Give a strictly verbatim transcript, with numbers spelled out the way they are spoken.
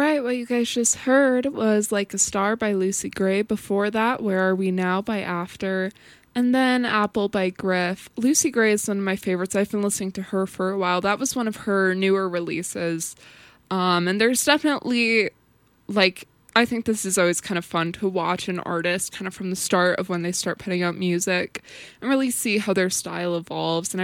right, what you guys just heard was Like a Star by Lucy Gray. Before that, Where Are We Now by After. And then Apple by Griff. Lucy Gray is one of my favorites. I've been listening to her for a while. That was one of her newer releases. Um, and there's definitely, like, I think this is always kind of fun to watch an artist kind of from the start of when they start putting out music and really see how their style evolves. And I